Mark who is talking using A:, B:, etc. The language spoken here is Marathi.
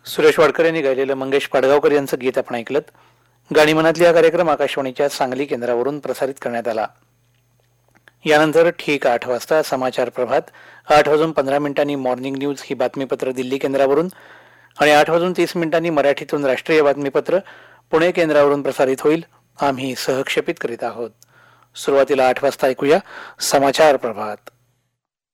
A: सुरेश वाडकर यांनी गायलेलं मंगेश पाडगावकर यांचं गीत आपण ऐकलं. गाणी मनातली हा कार्यक्रम आकाशवाणीच्या सांगली केंद्रावरून प्रसारित करण्यात आला. यानंतर ठीक 8 वाजता समाचार प्रभात, 8:15 मॉर्निंग न्यूज ही बातमीपत्र दिल्ली केंद्रावरून आणि 8:30 मराठीतून राष्ट्रीय बातमीपत्र पुणे केंद्रावरून प्रसारित होईल. आम्ही सहक्षेपित करीत आहोत. सुरुवातीला 8 वाजता ऐकूया समाचार प्रभात.